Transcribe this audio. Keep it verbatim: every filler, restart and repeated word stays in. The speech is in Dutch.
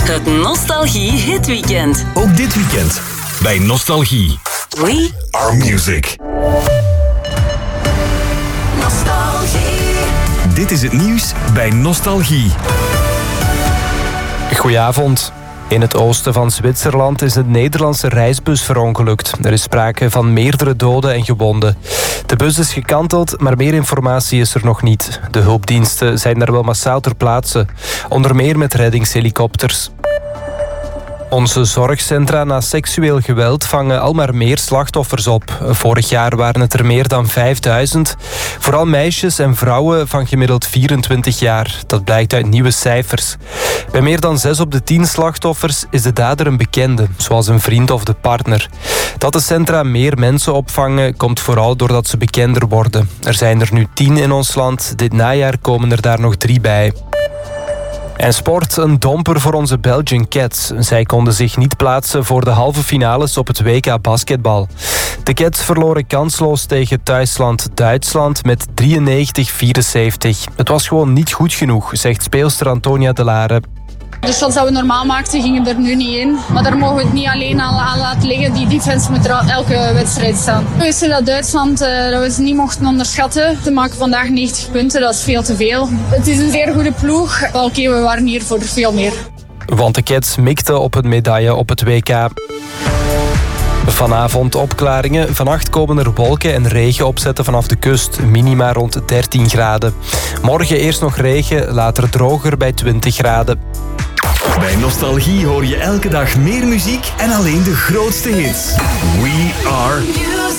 Het Nostalgie Hitweekend. Ook dit weekend bij Nostalgie. We are music. Nostalgie. Dit is het nieuws bij Nostalgie. Goedenavond. In het oosten van Zwitserland is een Nederlandse reisbus verongelukt. Er is sprake van meerdere doden en gewonden. De bus is gekanteld, maar meer informatie is er nog niet. De hulpdiensten zijn daar wel massaal ter plaatse. Onder meer met reddingshelikopters. Onze zorgcentra na seksueel geweld vangen al maar meer slachtoffers op. Vorig jaar waren het er meer dan vijfduizend. Vooral meisjes en vrouwen van gemiddeld vierentwintig jaar. Dat blijkt uit nieuwe cijfers. Bij meer dan zes op de tien slachtoffers is de dader een bekende, zoals een vriend of de partner. Dat de centra meer mensen opvangen, komt vooral doordat ze bekender worden. Er zijn er nu tien in ons land. Dit najaar komen er daar nog drie bij. En sport, een domper voor onze Belgian Cats. Zij konden zich niet plaatsen voor de halve finales op het W K basketbal. De Cats verloren kansloos tegen thuisland Duitsland met drieënnegentig vierenzeventig. Het was gewoon niet goed genoeg, zegt speelster Antonia de Lare. De shots die we normaal maakten gingen er nu niet in. Maar daar mogen we het niet alleen aan, aan laten liggen. Die defense moet er elke wedstrijd staan. We wisten dat Duitsland uh, dat we ze niet mochten onderschatten. Ze maken vandaag negentig punten, dat is veel te veel. Het is een zeer goede ploeg. Oké, okay, we waren hier voor veel meer. Want de Cats mikten op een medaille op het W K. Vanavond opklaringen. Vannacht komen er wolken en regen opzetten vanaf de kust. Minima rond dertien graden. Morgen eerst nog regen, later droger bij twintig graden. Bij Nostalgie hoor je elke dag meer muziek en alleen de grootste hits. We are